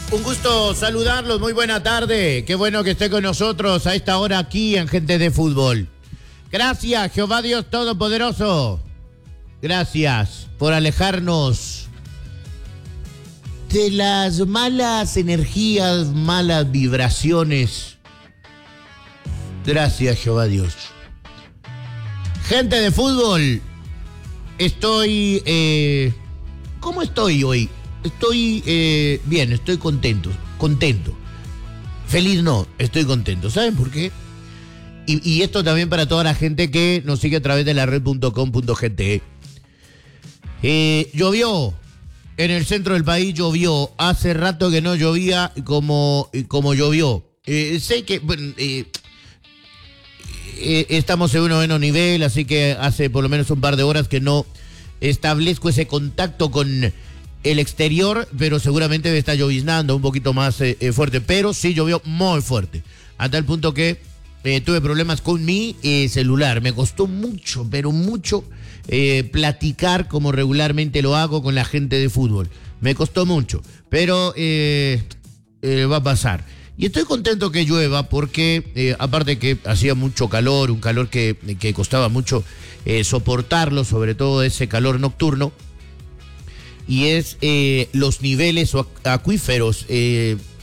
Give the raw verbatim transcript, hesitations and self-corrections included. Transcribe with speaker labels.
Speaker 1: Un gusto saludarlos, muy buena tarde. Qué bueno que esté con nosotros a esta hora aquí en Gente de Fútbol. Gracias, Jehová Dios Todopoderoso. Gracias por alejarnos de las malas energías, malas vibraciones. Gracias, Jehová Dios. Gente de Fútbol, estoy... Eh, ¿Cómo estoy hoy? Estoy eh, bien, estoy contento, contento. Feliz no, estoy contento. ¿Saben por qué? Y, y esto también para toda la gente que nos sigue a través de la red punto com punto gt. Eh, llovió en el centro del país, llovió. Hace rato que no llovía como, como llovió. Eh, sé que bueno, eh, eh, estamos en un noveno nivel, así que hace por lo menos un par de horas que no establezco ese contacto con el exterior, pero seguramente está lloviznando un poquito más eh, eh, fuerte, pero sí llovió muy fuerte, a tal punto que eh, tuve problemas con mi eh, celular. Me costó mucho, pero mucho eh, platicar como regularmente lo hago con la gente de fútbol. Me costó mucho, pero eh, eh, va a pasar. Y estoy contento que llueva porque, eh, aparte que hacía mucho calor, un calor que, que costaba mucho eh, soportarlo, sobre todo ese calor nocturno, y es eh, los niveles acuíferos eh,